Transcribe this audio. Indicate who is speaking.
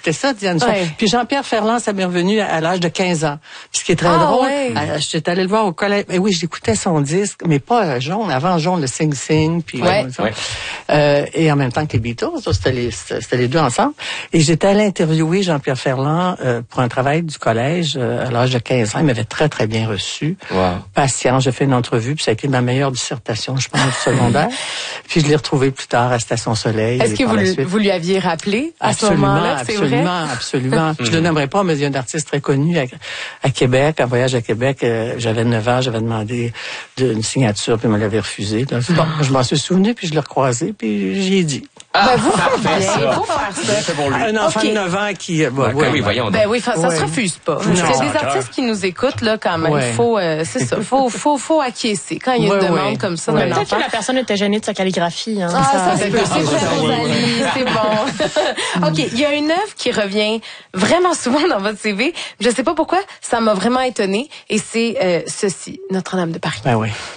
Speaker 1: écoutais ça, Diane.
Speaker 2: Ouais.
Speaker 1: Puis Jean-Pierre Ferland, ça m'est revenu à l'âge de 15 ans. Puis ce qui est très drôle, j'étais allée le voir au collège. Mais oui, j'écoutais son disque, mais pas Jaune. Avant Jaune, le Sing Sing. Puis et en même temps que les Beatles, c'était les deux ensemble. Et j'étais allée interviewer Jean-Pierre Ferland pour un travail du collège à l'âge de 15 ans. Il m'avait très, très bien reçu.
Speaker 3: Wow.
Speaker 1: Patient, j'ai fait une entrevue, puis ça a été ma meilleure dissertation, je pense, du secondaire. Puis je l'ai retrouvé plus tard à Station Soleil.
Speaker 2: Est-ce que vous lui aviez rappelé à ce moment-là, c'est vrai?
Speaker 1: Absolument. Je ne le nommerai pas, mais il y a un artiste très connu à Québec, en voyage à Québec. J'avais 9 ans, j'avais demandé une signature, puis il me l'avait refusé. Bon, je m'en suis souvenu, puis je l'ai recroisé, puis j'y ai dit.
Speaker 2: Ben vous,
Speaker 3: parfait, ça.
Speaker 2: il faut faire ça.
Speaker 1: Un enfant de 9 ans qui...
Speaker 3: oui, voyons.
Speaker 2: Ben oui, ça se refuse pas. Il y a des artistes qui nous écoutent, là, quand même. Il faut, c'est ça, faut acquiescer. Quand il y a une demande comme ça d'un enfant.
Speaker 4: Peut-être que la personne était gênée de sa calligraphie. Hein,
Speaker 2: ça c'est Rosalie, c'est bon. OK, il y a une œuvre qui revient vraiment souvent dans votre CV. Je sais pas pourquoi, ça m'a vraiment étonnée. Et c'est ceci, Notre-Dame de Paris.
Speaker 1: Ben oui.